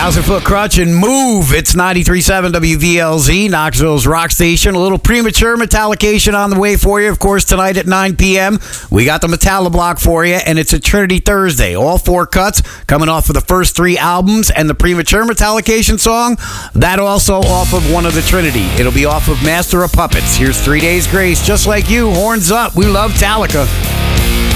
1,000-foot crutch and move. It's 93.7 WVLZ, Knoxville's rock station. A little premature Metallication on the way for you. Of course, tonight at 9 p.m., we got the Metalla block for you, and it's a Trinity Thursday. All 4 cuts coming off of the first 3 albums, and the premature Metallication song, that also off of one of the Trinity. It'll be off of Master of Puppets. Here's 3 Days Grace. Just like you, horns up. We love Metallica.